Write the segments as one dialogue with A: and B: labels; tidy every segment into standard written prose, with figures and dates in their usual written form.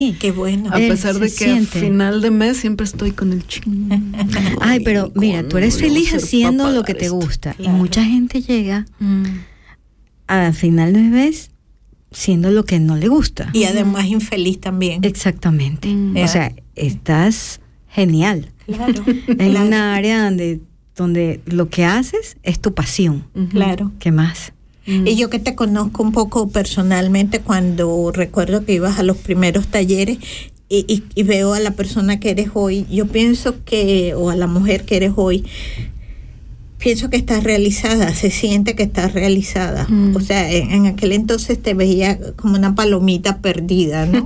A: Qué bueno.
B: A pesar de que a final de mes siempre estoy con el ching.
C: Ay, pero mira, tú eres feliz haciendo lo que te gusta. Claro. Y mucha gente llega a final de mes siendo lo que no le gusta.
A: Y además infeliz también.
C: Exactamente. O sea, estás genial.
A: Claro.
C: En una área donde lo que haces es tu pasión.
A: Claro.
C: ¿Qué más?
A: Y yo que te conozco un poco personalmente, cuando recuerdo que ibas a los primeros talleres y veo a la persona que eres hoy, yo pienso que, o a la mujer que eres hoy, pienso que estás realizada, se siente que estás realizada. O sea, en aquel entonces te veía como una palomita perdida, ¿no?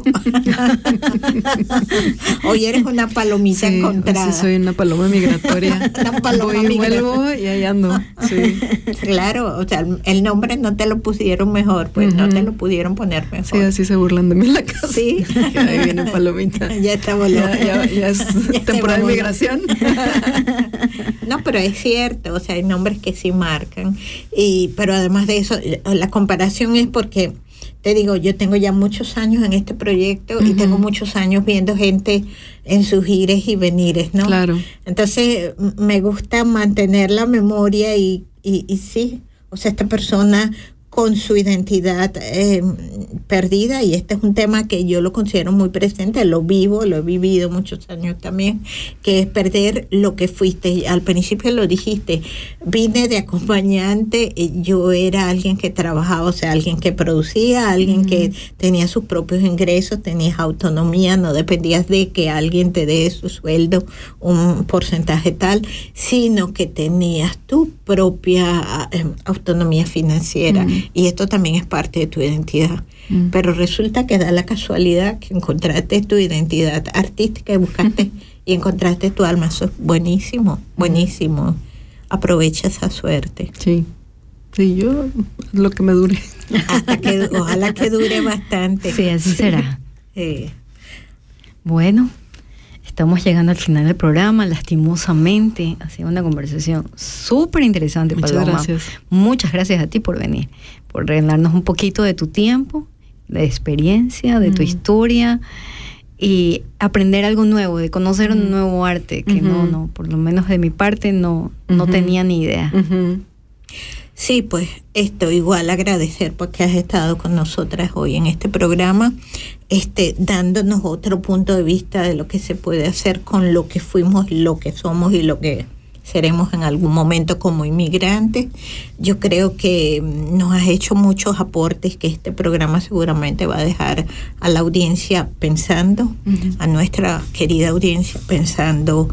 A: Hoy eres una palomita encontrada.
B: Sí, soy una paloma migratoria.
A: Una paloma migratoria.
B: Vuelvo y ahí ando. Sí.
A: Claro, o sea, el nombre no te lo pusieron mejor, pues no te lo pudieron poner mejor.
B: Sí, así se burlan de mí en la casa.
A: Sí.
B: Ahí viene palomita.
A: Ya está volando.
B: Ya es temporada de migración.
A: No, pero es cierto, o sea, hay nombres que sí marcan. Pero además de eso, la comparación es porque, te digo, yo tengo ya muchos años en este proyecto y tengo muchos años viendo gente en sus ires y venires, ¿no?
B: Claro.
A: Entonces, me gusta mantener la memoria y sí, o sea, esta persona con su identidad perdida, y este es un tema que yo lo considero muy presente, lo vivo, lo he vivido muchos años también, que es perder lo que fuiste. Al principio lo dijiste, vine de acompañante, yo era alguien que trabajaba, o sea, alguien que producía, alguien que tenía sus propios ingresos, tenías autonomía, no dependías de que alguien te dé su sueldo, un porcentaje tal, sino que tenías tu propia autonomía financiera. Y esto también es parte de tu identidad. Pero resulta que da la casualidad que encontraste tu identidad artística y buscaste y encontraste tu alma. Eso es buenísimo, buenísimo. Aprovecha esa suerte.
B: Sí, yo lo que me dure.
A: Ojalá que dure bastante.
C: Sí, así será. Bueno, estamos llegando al final del programa, lastimosamente. Ha sido una conversación súper interesante, Paloma.
B: Muchas gracias.
C: Muchas gracias a ti por venir, por regalarnos un poquito de tu tiempo, de experiencia, de tu historia, y aprender algo nuevo, de conocer un nuevo arte que no, por lo menos de mi parte no tenía ni idea.
A: Sí, pues esto igual agradecer porque has estado con nosotras hoy en este programa, dándonos otro punto de vista de lo que se puede hacer con lo que fuimos, lo que somos y lo que seremos en algún momento como inmigrantes. Yo creo que nos has hecho muchos aportes que este programa seguramente va a dejar a la audiencia pensando, a nuestra querida audiencia pensando,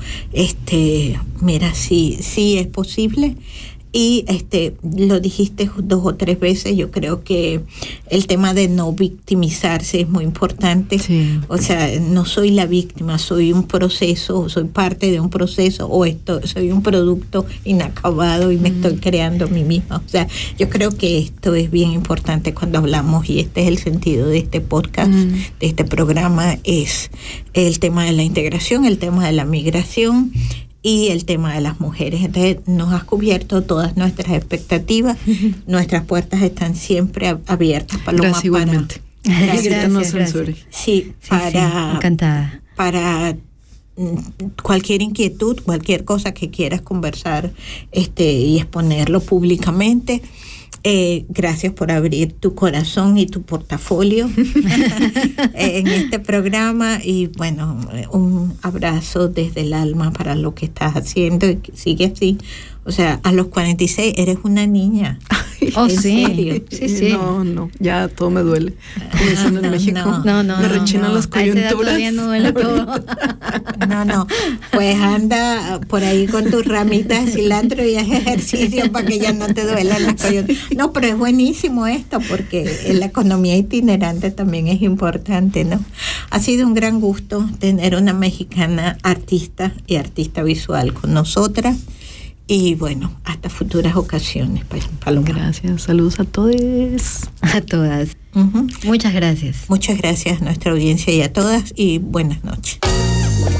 A: mira, sí es posible. Y lo dijiste 2 o 3 veces, yo creo que el tema de no victimizarse es muy importante.
B: Sí.
A: O sea, no soy la víctima, soy un proceso, soy parte de un proceso, o soy un producto inacabado y me estoy creando a mí misma. O sea, yo creo que esto es bien importante cuando hablamos, y este es el sentido de este podcast, de este programa, es el tema de la integración, el tema de la migración y el tema de las mujeres. Entonces nos has cubierto todas nuestras expectativas. Nuestras puertas están siempre abiertas, Paloma.
B: Gracias, igualmente.
C: Gracias.
A: Sí,
C: encantada.
A: Para cualquier inquietud, cualquier cosa que quieras conversar y exponerlo públicamente. Gracias por abrir tu corazón y tu portafolio en este programa, y bueno, un abrazo desde el alma para lo que estás haciendo, y que sigue así. O sea, a los 46 eres una niña.
C: Oh,
A: ¿En serio?
C: Sí.
B: No, ya todo me duele. Como dicen en México. Me rechinan las coyunturas.
C: No duele todo.
A: No. Pues anda por ahí con tus ramitas de cilantro y haz ejercicio para que ya no te duelan las coyunturas. No, pero es buenísimo esto, porque la economía itinerante también es importante, ¿no? Ha sido un gran gusto tener una mexicana artista y artista visual con nosotras. Y bueno, hasta futuras ocasiones, Paloma.
B: Gracias, saludos a todos.
C: A todas. Muchas gracias.
A: Muchas gracias a nuestra audiencia y a todas, y buenas noches.